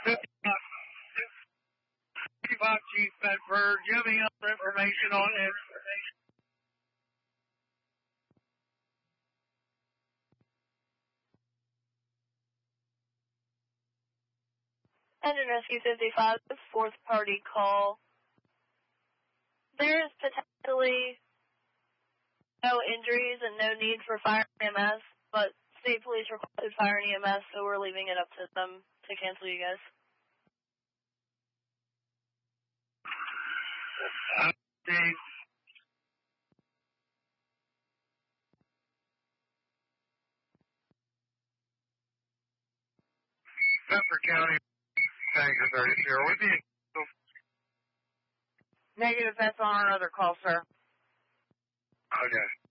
55 Chief Bedford, do you have any other information on it? Engine Rescue 55, fourth party call. There is potentially no injuries and no need for fire and EMS, but state police requested fire and EMS, so we're leaving it up to them to cancel you guys. Dave. Bedford County, Tanker 32. Are we being... Negative, that's on our other call, sir. Okay.